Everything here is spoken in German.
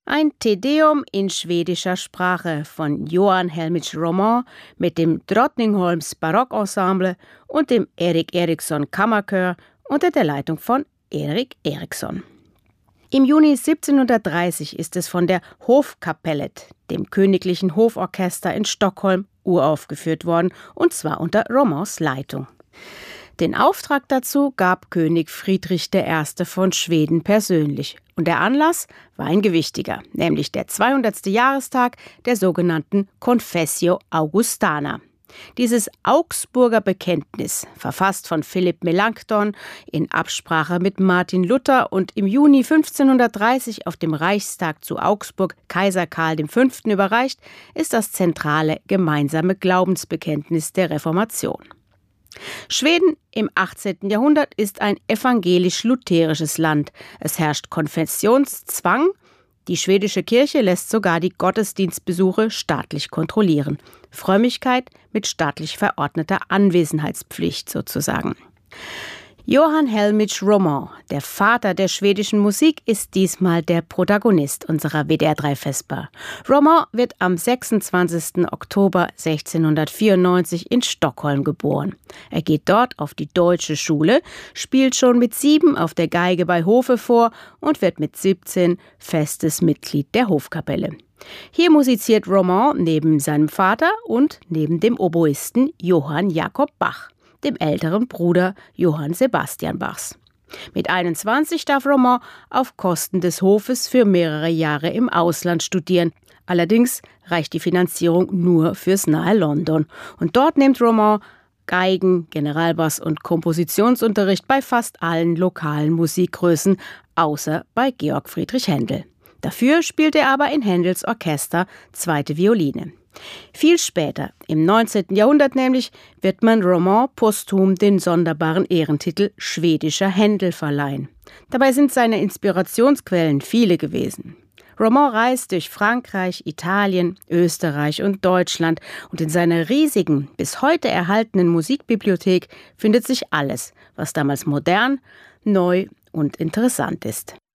Ein Te-Deum in schwedischer Sprache von Johan Helmich Roman mit dem Drottningholms Barockensemble und dem Erik Eriksson Kammerchör unter der Leitung von Erik Eriksson. Im Juni 1730 ist es von der Hofkapellet, dem königlichen Hoforchester in Stockholm, uraufgeführt worden, und zwar unter Romans Leitung. Den Auftrag dazu gab König Friedrich I. von Schweden persönlich. Und der Anlass war ein gewichtiger, nämlich der 200. Jahrestag der sogenannten Confessio Augustana. Dieses Augsburger Bekenntnis, verfasst von Philipp Melanchthon in Absprache mit Martin Luther und im Juni 1530 auf dem Reichstag zu Augsburg Kaiser Karl V. überreicht, ist das zentrale gemeinsame Glaubensbekenntnis der Reformation. Schweden im 18. Jahrhundert ist ein evangelisch-lutherisches Land. Es herrscht Konfessionszwang. Die schwedische Kirche lässt sogar die Gottesdienstbesuche staatlich kontrollieren. Frömmigkeit mit staatlich verordneter Anwesenheitspflicht sozusagen. Johan Helmich Roman, der Vater der schwedischen Musik, ist diesmal der Protagonist unserer WDR 3 Vesper. Roman wird am 26. Oktober 1694 in Stockholm geboren. Er geht dort auf die Deutsche Schule, spielt schon mit 7 auf der Geige bei Hofe vor und wird mit 17 festes Mitglied der Hofkapelle. Hier musiziert Roman neben seinem Vater und neben dem Oboisten Johann Jakob Bach, dem älteren Bruder Johann Sebastian Bachs. Mit 21 darf Roman auf Kosten des Hofes für mehrere Jahre im Ausland studieren. Allerdings reicht die Finanzierung nur fürs nahe London. Und dort nimmt Roman Geigen, Generalbass und Kompositionsunterricht bei fast allen lokalen Musikgrößen, außer bei Georg Friedrich Händel. Dafür spielt er aber in Händels Orchester zweite Violine. Viel später, im 19. Jahrhundert nämlich, wird man Roman posthum den sonderbaren Ehrentitel schwedischer Händel verleihen. Dabei sind seine Inspirationsquellen viele gewesen. Roman reist durch Frankreich, Italien, Österreich und Deutschland und in seiner riesigen, bis heute erhaltenen Musikbibliothek findet sich alles, was damals modern, neu und interessant ist.